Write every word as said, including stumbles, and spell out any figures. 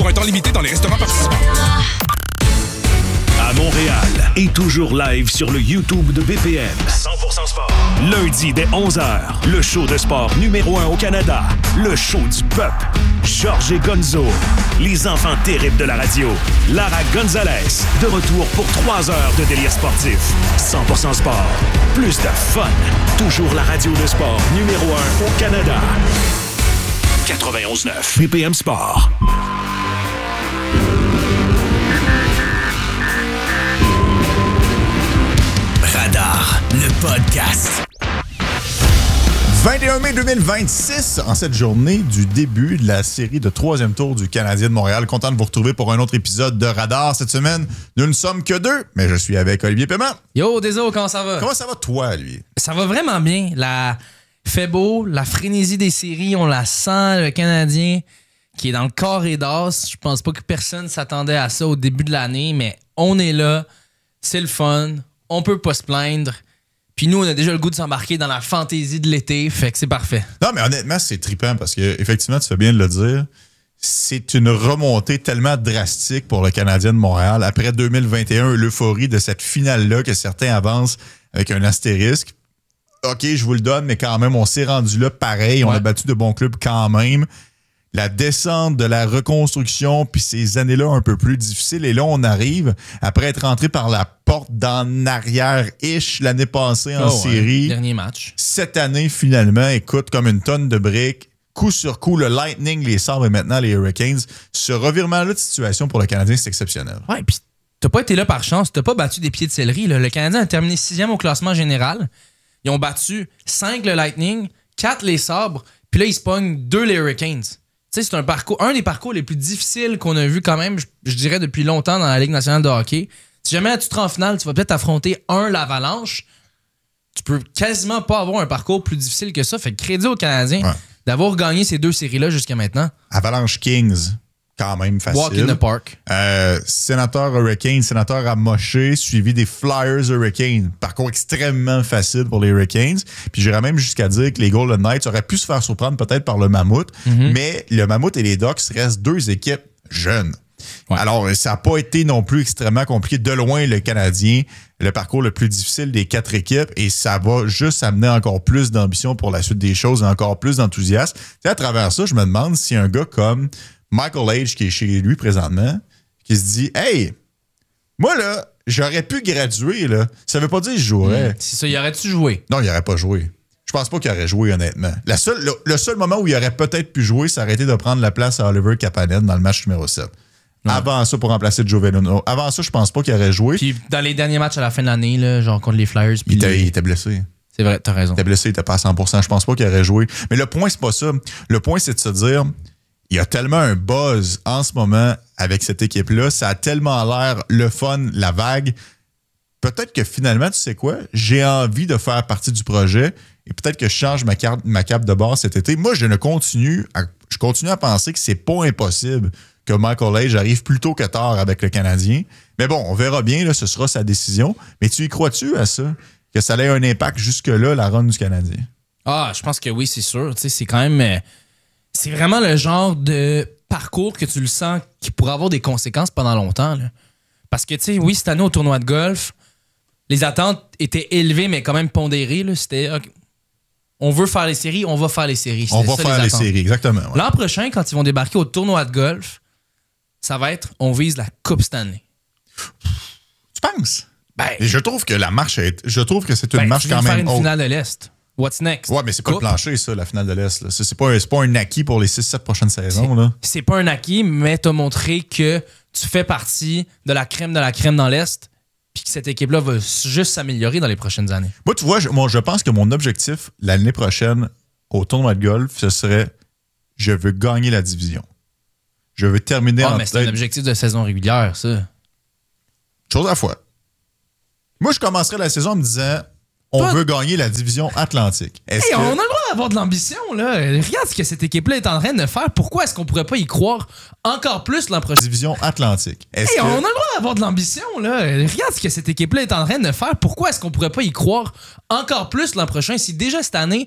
pour un temps limité dans les restaurants participants. À Montréal et toujours live sur le YouTube de B P M. cent pour cent sport. Lundi dès onze heures, le show de sport numéro un au Canada. Le show du peuple. Georges et Gonzo. Les enfants terribles de la radio. Lara Gonzalez. De retour pour trois heures de délire sportif. cent pour cent sport. Plus de fun. Toujours la radio de sport numéro un au Canada. quatre-vingt-onze neuf. B P M Sport. Radar, le podcast. vingt et un mai deux mille vingt-six, en cette journée du début de la série de troisième tour du Canadien de Montréal. Content de vous retrouver pour un autre épisode de Radar. Cette semaine, nous ne sommes que deux, mais je suis avec Olivier Paiement. Yo, désolé, comment ça va? Comment ça va toi, lui? Ça va vraiment bien. La fait beau, la frénésie des séries, on la sent, le Canadien qui est dans le corps et d'os. Je pense pas que personne s'attendait à ça au début de l'année, mais on est là, c'est le fun, on peut pas se plaindre. Puis nous, on a déjà le goût de s'embarquer dans la fantaisie de l'été, fait que c'est parfait. Non, mais honnêtement, c'est trippant parce que, effectivement, tu fais bien de le dire, c'est une remontée tellement drastique pour le Canadien de Montréal. Après deux mille vingt et un, l'euphorie de cette finale-là que certains avancent avec un astérisque. OK, je vous le donne, mais quand même, on s'est rendu là pareil. On ouais. a battu de bons clubs quand même. La descente de la reconstruction, puis ces années-là un peu plus difficiles. Et là, on arrive, après être rentré par la porte d'en arrière-ish l'année passée en oh, série. Ouais. Dernier match. Cette année, finalement, écoute, comme une tonne de briques. Coup sur coup, le Lightning, les Sabres et maintenant les Hurricanes. Ce revirement-là de situation pour le Canadien, c'est exceptionnel. Ouais, puis t'as pas été là par chance. T'as pas battu des pieds de céleri. Là. Le Canadien a terminé sixième au classement général. Ils ont battu cinq le Lightning, quatre les Sabres, puis là, ils se pognent deux les Hurricanes. Tu sais, c'est un parcours, un des parcours les plus difficiles qu'on a vu quand même, je, je dirais, depuis longtemps dans la Ligue nationale de hockey. Si jamais tu te rends en finale, tu vas peut-être affronter un, l'Avalanche. Tu peux quasiment pas avoir un parcours plus difficile que ça. Fait que crédit aux Canadiens ouais. d'avoir gagné ces deux séries-là jusqu'à maintenant. Avalanche Kings, quand même facile. Walk in the park. Euh, sénateur Hurricane, sénateur à Moché, suivi des Flyers Hurricane. Parcours extrêmement facile pour les Hurricanes. Puis j'irais même jusqu'à dire que les Golden Knights auraient pu se faire surprendre peut-être par le Mammouth. Mm-hmm. Mais le Mammouth et les Ducks restent deux équipes jeunes. Ouais. Alors, ça n'a pas été non plus extrêmement compliqué. De loin, le Canadien, le parcours le plus difficile des quatre équipes, et ça va juste amener encore plus d'ambition pour la suite des choses et encore plus d'enthousiasme. T'sais, à travers ça, je me demande si un gars comme Michael Age, qui est chez lui présentement, qui se dit « Hey, moi, là, j'aurais pu graduer, là. Ça veut pas dire que je jouerais. Mmh, » C'est ça, il aurait-tu joué? Non, il aurait pas joué. Je pense pas qu'il aurait joué, honnêtement. La seule, le, le seul moment où il aurait peut-être pu jouer, ça aurait été de prendre la place à Oliver Kapanen dans le match numéro sept. Ouais. Avant ça, pour remplacer Joe Veleno. Avant ça, je pense pas qu'il aurait joué. Puis dans les derniers matchs à la fin de l'année, là, genre contre les Flyers. Il était, les... il était blessé. C'est vrai, t'as raison. Il était blessé, il était pas à cent pour cent. Je pense pas qu'il aurait joué. Mais le point, c'est pas ça. Le point, c'est de se dire, il y a tellement un buzz en ce moment avec cette équipe-là. Ça a tellement l'air le fun, la vague. Peut-être que finalement, tu sais quoi? J'ai envie de faire partie du projet et peut-être que je change ma, carte, ma cape de base cet été. Moi, je ne continue à, je continue à penser que c'est pas impossible que Michael Age arrive plus tôt que tard avec le Canadien. Mais bon, on verra bien, là, ce sera sa décision. Mais tu y crois-tu à ça? Que ça ait un impact jusque-là, la run du Canadien? Ah, je pense que oui, c'est sûr. Tu sais, c'est quand même... Euh, c'est vraiment le genre de parcours que tu le sens qui pourrait avoir des conséquences pendant longtemps. Là. Parce que, tu sais, oui, cette année au tournoi de golf, les attentes étaient élevées, mais quand même pondérées. Là. C'était... Okay, on veut faire les séries, on va faire les séries. On va ça, faire les, les séries, exactement. Ouais. L'an prochain, quand ils vont débarquer au tournoi de golf, ça va être, on vise la Coupe Stanley. Tu penses? Ben, Et je trouve que la marche est, je trouve que c'est une ben, marche quand même. faire une haute. Finale de l'Est. What's next? Ouais, mais c'est pas Coupe. Le plancher, ça, la finale de l'Est. Là. C'est, c'est, pas, c'est pas un acquis pour les six sept prochaines saisons. C'est, là. c'est pas un acquis, mais t'as montré que tu fais partie de la crème de la crème dans l'Est, puis que cette équipe-là va juste s'améliorer dans les prochaines années. Moi, tu vois, je, moi, je pense que mon objectif l'année prochaine au tournoi de golf, ce serait je veux gagner la division. Je veux terminer ah, en tête. Mais c'est un objectif de saison régulière, ça. Chose à la fois. Moi, je commencerais la saison en me disant on Toi, veut gagner la division Atlantique. Est-ce hey, que... On a le droit d'avoir de l'ambition, là. Regarde ce que cette équipe-là est en train de faire. Pourquoi est-ce qu'on pourrait pas y croire encore plus l'an prochain? Division Atlantique. Est-ce hey, que... On a le droit d'avoir de l'ambition, là. Regarde ce que cette équipe-là est en train de faire. Pourquoi est-ce qu'on pourrait pas y croire encore plus l'an prochain? Si déjà cette année,